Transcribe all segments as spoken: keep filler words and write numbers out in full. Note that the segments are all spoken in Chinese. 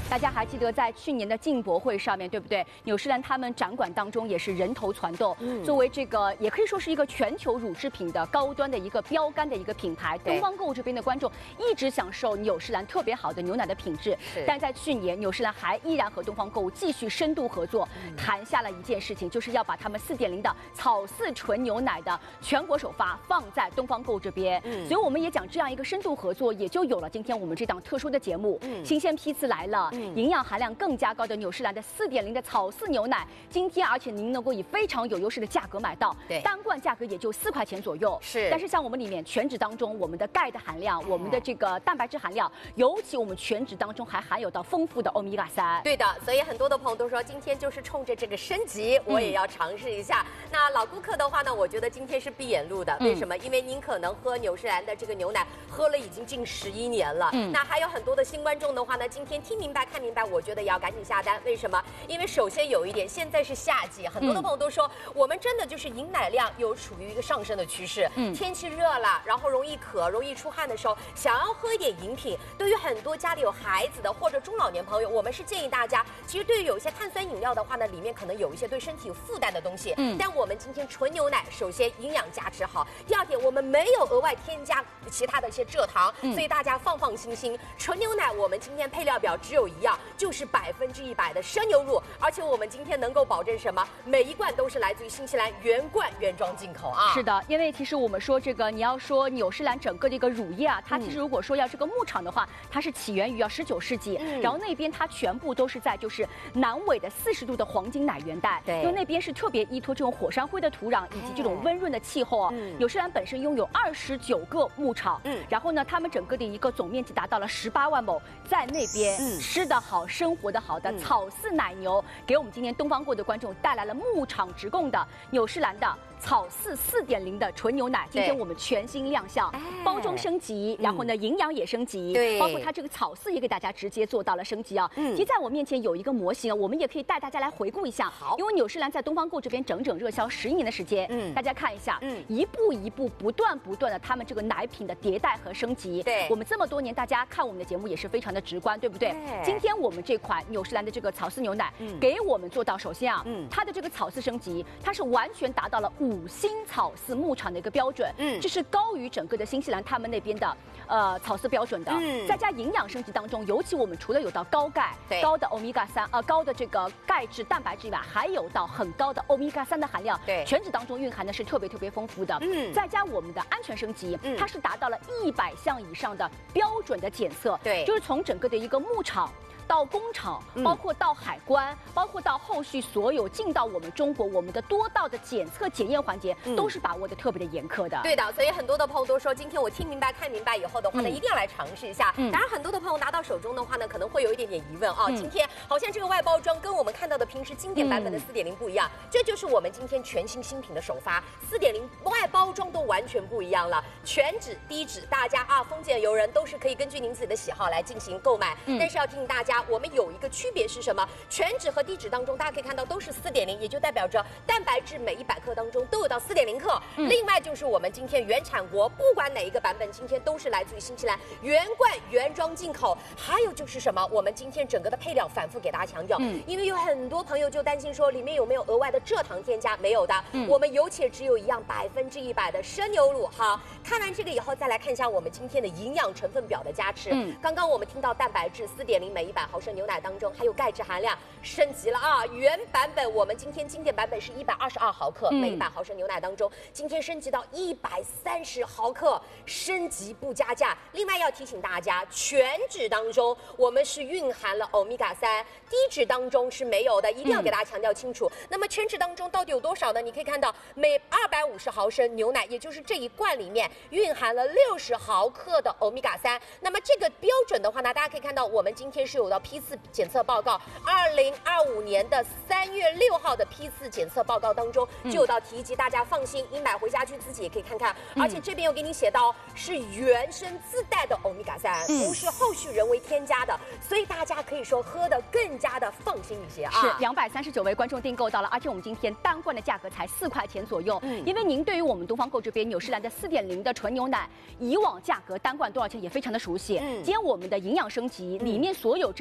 大家还记得在去年的进博会上面，对不对？纽西兰他们展馆当中也是人头攒动，嗯、作为这个也可以说是一个全球乳制品的高端的一个标杆的一个品牌，东方购物这边的观众一直享受纽西兰特别好的牛奶的品质。但在去年，纽西兰还依然和东方购物继续深度合作，嗯、谈下了一件事情，就是要把他们四点零的草饲纯牛奶的全国首发放在东方购物这边。嗯、所以我们也讲这样一个深度合作，也就有了今天我们这档特殊的节目。嗯、新鲜批次来了。嗯、营养含量更加高的纽西兰的四点零的草饲牛奶，今天而且您能够以非常有优势的价格买到，对，单罐价格也就四块钱左右。是，但是像我们里面全脂当中，我们的钙的含量，我们的这个蛋白质含量，尤其我们全脂当中还含有到丰富的欧米伽三。 对的，所以很多的朋友都说，今天就是冲着这个升级，我也要尝试一下。嗯、那老顾客的话呢，我觉得今天是闭眼路的，为什么？嗯、因为您可能喝纽西兰的这个牛奶喝了已经近十一年了。嗯，那还有很多的新观众的话呢，今天听明白。看明白，我觉得也要赶紧下单。为什么？因为首先有一点，现在是夏季，很多的朋友都说，嗯、我们真的就是饮奶量有处于一个上升的趋势。嗯，天气热了，然后容易渴、容易出汗的时候，想要喝一点饮品，对于很多家里有孩子的或者中老年朋友，我们是建议大家，其实对于有一些碳酸饮料的话呢，里面可能有一些对身体有负担的东西。嗯，但我们今天纯牛奶，首先营养价值好，第二点我们没有额外添加其他的一些蔗糖，嗯、所以大家放放心心，纯牛奶我们今天配料表只有一样，就是百分之一百的生牛乳，而且我们今天能够保证什么？每一罐都是来自于新西兰原罐原装进口啊！ 是的，因为其实我们说这个，你要说纽西兰整个的一个乳业啊，它其实如果说要这个牧场的话，它是起源于要十九世纪，嗯、然后那边它全部都是在就是南纬的四十度的黄金奶源带，对，因为那边是特别依托这种火山灰的土壤以及这种温润的气候啊。嗯、纽西兰本身拥有二十九个牧场，嗯，然后呢，他们整个的一个总面积达到了十八万亩，在那边吃得好、生活得好的草饲奶牛，给我们今天东方购的观众带来了牧场直供的纽西兰的草饲四点零的纯牛奶。今天我们全新亮相，包装升级，然后呢，营养也升级，对，包括它这个草饲也给大家直接做到了升级啊。嗯，其实在我面前有一个模型啊，我们也可以带大家来回顾一下。好，因为纽西兰在东方购这边整整热销十一年的时间，嗯，大家看一下，嗯，一步一步不断不断的他们这个奶品的迭代和升级。对，我们这么多年，大家看我们的节目也是非常的直观，对不对？对，今天我们这款纽西兰的这个草饲牛奶，嗯，给我们做到，首先啊，嗯，它的这个草饲升级，它是完全达到了五星草饲牧场的一个标准，嗯，这是高于整个的新西兰他们那边的呃草饲标准的。嗯，再加营养升级当中，尤其我们除了有到高钙、高的欧米伽三，呃高的这个钙质蛋白质以外，还有到很高的欧米伽三的含量，对，全脂当中蕴含的是特别特别丰富的。嗯，再加我们的安全升级，嗯，它是达到了一百项以上的标准的检测，对，就是从整个的一个牧场。到工厂，包括到海关，嗯、包括到后续所有进到我们中国，我们的多道的检测检验环节，嗯、都是把握的特别的严苛的。 对的，所以很多的朋友都说，今天我听明白、看明白以后的话呢，嗯、一定要来尝试一下。嗯、当然，很多的朋友拿到手中的话呢，可能会有一点点疑问啊。嗯、今天好像这个外包装跟我们看到的平时经典版本的四点零不一样，嗯、这就是我们今天全新新品的首发。四点零外包装都完全不一样了，全脂、低脂，大家啊，丰俭由人都是可以根据您自己的喜好来进行购买。嗯、但是要提醒大家，我们有一个区别是什么？全脂和低脂当中，大家可以看到都是四点零，也就代表着蛋白质每一百克当中都有到四点零克。嗯、另外就是我们今天原产国，不管哪一个版本，今天都是来自于新西兰原罐原装进口。还有就是什么？我们今天整个的配料反复给大家强调，嗯、因为有很多朋友就担心说里面有没有额外的蔗糖添加，没有的。嗯、我们有且只有一样百分之一百的生牛乳。好，看完这个以后，再来看一下我们今天的营养成分表的加持。嗯、刚刚我们听到蛋白质四点零每一百毫升牛奶当中。还有钙质含量升级了啊！原版本我们今天经典版本是一百二十二毫克，每一百毫升牛奶当中，今天升级到一百三十毫克，升级不加价。另外要提醒大家，全脂当中我们是蕴含了欧米伽三，低脂当中是没有的，一定要给大家强调清楚。嗯、那么全脂当中到底有多少呢？你可以看到每二百五十毫升牛奶，也就是这一罐里面蕴含了六十毫克的欧米伽三。那么这个标准的话呢，大家可以看到我们今天是有到批次检测报告，二零二五年的三月六号的批次检测报告当中就有到提及，大家放心，你买回家去自己也可以看看。嗯、而且这边有给你写到是原生自带的欧米伽三，不是后续人为添加的，所以大家可以说喝得更加的放心一些啊。 是两百三十九位观众订购到了，而且我们今天单罐的价格才四块钱左右。嗯，因为您对于我们东方购这边纽西兰的四点零的纯牛奶，以往价格单罐多少钱也非常的熟悉。嗯，今天我们的营养升级里面所有这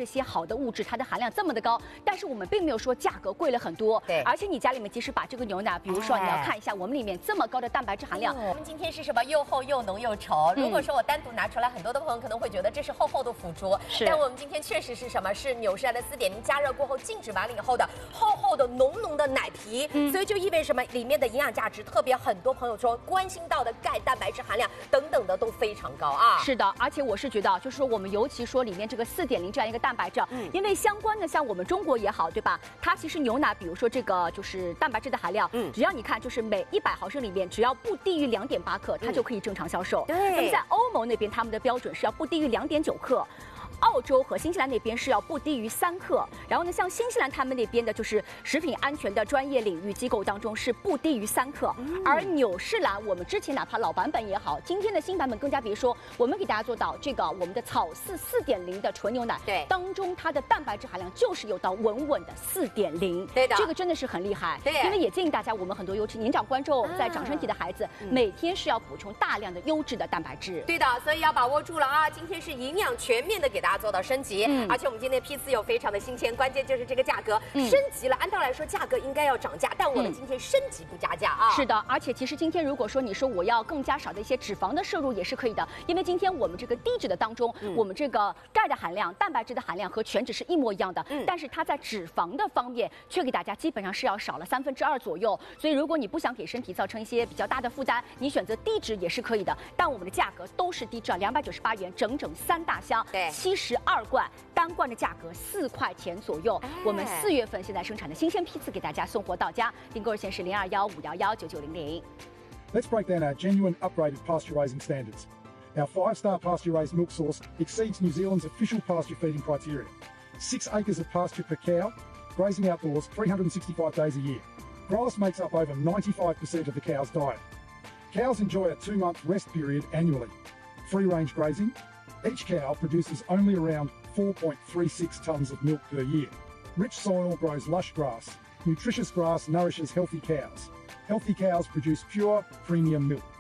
些好的物质，它的含量这么的高，但是我们并没有说价格贵了很多。 对， 而且你家里面即使把这个牛奶，比如说你要看一下我们里面这么高的蛋白质含量， 我们今天是什么又厚又浓又稠？如果说我单独拿出来，很多的朋友可能会觉得这是厚厚的腐竹，但我们今天确实是什么？是纽诗兰的四点零加热过后静止完了以后的厚厚的浓浓的奶皮，嗯、所以就意味着什么？里面的营养价值，特别很多朋友说关心到的钙、蛋白质含量等等的都非常高啊。 是的，而且我是觉得，就是说我们尤其说里面这个四点零这样一个蛋白质，嗯，因为相关的像我们中国也好，对吧？它其实牛奶，比如说这个就是蛋白质的含量，嗯，只要你看就是每一百毫升里面只要不低于两点八克，它就可以正常销售。对、嗯，那么在欧盟那边，他们的标准是要不低于两点九克。澳洲和新西兰那边是要不低于三克，然后呢，像新西兰他们那边的就是食品安全的专业领域机构当中是不低于三克，嗯、而纽诗兰我们之前哪怕老版本也好，今天的新版本更加别说，我们给大家做到这个我们的草饲四点零的纯牛奶，对，当中它的蛋白质含量就是有到稳稳的四点零，对的，这个真的是很厉害，对，因为也建议大家，我们很多尤其年长观众在长身体的孩子，嗯、每天是要补充大量的优质的蛋白质， 对的，所以要把握住了啊！今天是营养全面的给大家。大家做到升级，嗯、而且我们今天的批次又非常的新鲜，关键就是这个价格、嗯、升级了。按道理来说，价格应该要涨价，但我们今天升级不加价啊。 是的，而且其实今天如果说你说我要更加少的一些脂肪的摄入也是可以的，因为今天我们这个低脂的当中，嗯、我们这个钙的含量、蛋白质的含量和全脂是一模一样的，嗯、但是它在脂肪的方面却给大家基本上是要少了三分之二左右。所以如果你不想给身体造成一些比较大的负担，你选择低脂也是可以的。但我们的价格都是低脂，两百九十八元，整整三大箱，对，七十二罐。单罐的价格四块钱左右，哎、我们四月份现在生产的新鲜批次给大家送货到家，订购热线是零二幺五幺幺九九零零。 Let's break down our genuine upgraded pasteurising standards. Our five-star pasture-raised milk source exceeds New Zealand's official pasture feeding criteria. Six acres of pasture per cow, grazing outdoors three hundred sixty-five days a year. Grass makes up over ninety-five percent of the cow's diet. Cows enjoy a two-month rest period annually. Free-range grazing. Each cow produces only around four point three six tonnes of milk per year. Rich soil grows lush grass. Nutritious grass nourishes healthy cows. Healthy cows produce pure, premium milk.